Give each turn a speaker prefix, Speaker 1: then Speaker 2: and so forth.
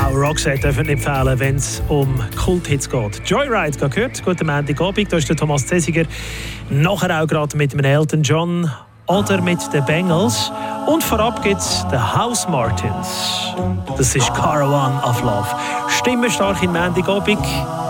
Speaker 1: Auch Roxette dürfen nicht fehlen, wenn es um Kulthits geht. Joyride, gehört. Guten Montagabend, da ist der Thomas Zesiger. Nachher auch gerade mit dem Elton John oder mit den Bengals. Und vorab gibt es den House Martins. Das ist Caravan of Love. Stimmenstark in Montagabend.